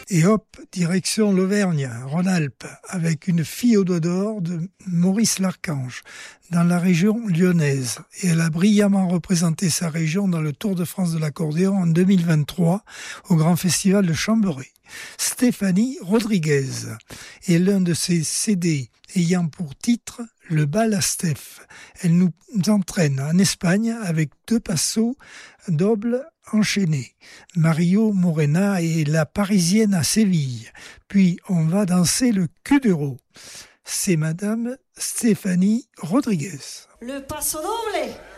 Et hop, direction l'Auvergne, Rhône-Alpes, avec une fille au doigt d'or de Maurice Larchange, dans la région lyonnaise. Et elle a brillamment représenté sa région dans le Tour de France de l'accordéon en 2023 au Grand Festival de Chambéry. Stéphanie Rodriguez est l'un de ses CD ayant pour titre Le bal à Steph. Elle nous entraîne en Espagne avec 2 passos doubles enchaînés. Mario Morena et la Parisienne à Séville. Puis on va danser le Kuduro. C'est Madame Stéphanie Rodriguez. Le passo doble.